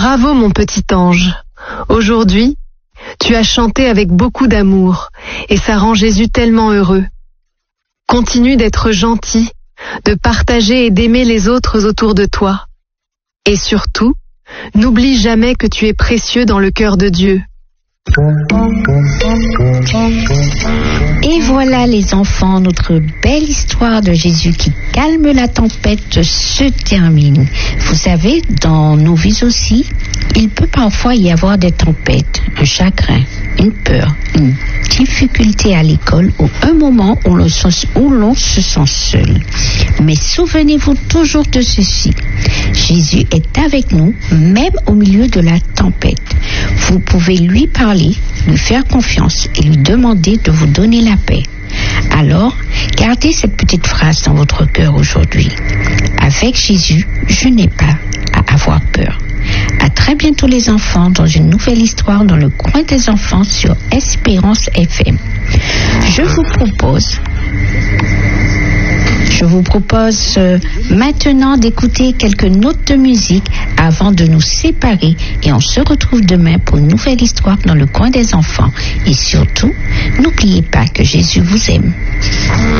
Bravo mon petit ange. Aujourd'hui, tu as chanté avec beaucoup d'amour et ça rend Jésus tellement heureux. Continue d'être gentil, de partager et d'aimer les autres autour de toi. Et surtout, n'oublie jamais que tu es précieux dans le cœur de Dieu. Et voilà les enfants, notre belle histoire de Jésus qui calme la tempête se termine. Vous savez, dans nos vies aussi, il peut parfois y avoir des tempêtes, un chagrin, une peur, une difficulté à l'école ou un moment où l'on se sent seul. Mais souvenez-vous toujours de ceci. Jésus est avec nous, même au milieu de la tempête. Vous pouvez lui parler, lui faire confiance et lui demander de vous donner la paix. Alors, gardez cette petite phrase dans votre cœur aujourd'hui. Avec Jésus, je n'ai pas à avoir peur. À très bientôt les enfants dans une nouvelle histoire dans le coin des enfants sur Espérance FM. Je vous propose maintenant d'écouter quelques notes de musique avant de nous séparer et on se retrouve demain pour une nouvelle histoire dans le coin des enfants. Et surtout, n'oubliez pas que Jésus vous aime.